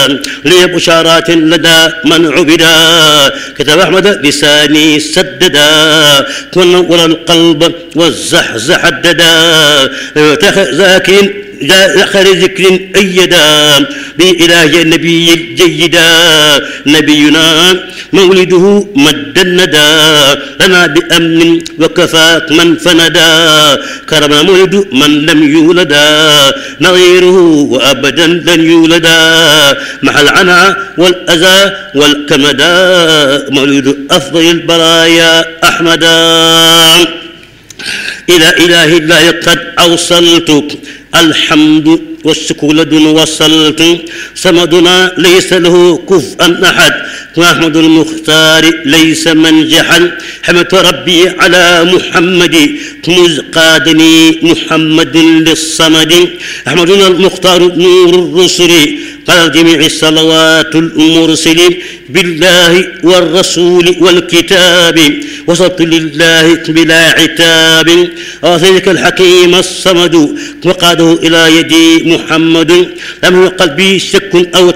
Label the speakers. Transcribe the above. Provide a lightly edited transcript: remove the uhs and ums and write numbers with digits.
Speaker 1: لي بشارات لدى من عبدا كتب أحمد لساني سددا ونور القلب والزحزح الددا ذاكر آخر ذكر أيدا بإله النبي الجيدا نبينا مولده مد الندى لنا بأمن وكفاك من فندا كرم مولد من لم يولدا نظيره وأبدا لن يولدا مع العنا والأذى والكمدا مولد أفضل البرايا أحمدا إلى إله الله قد أوصلتك الحمد والشكر لدن وصلت صمدنا ليس له كفءا أحد وأحمد المختار ليس منجحا حمدت ربي على محمد مذ قادني محمد للصمد أحمدنا المختار نور الرسل قال جميع الصلوات المرسل بالله والرسول والكتاب وصلت لله بلا عتاب وذلك الحكيم الصمد وقاده إلى يدي محمد لم قلبي شك أو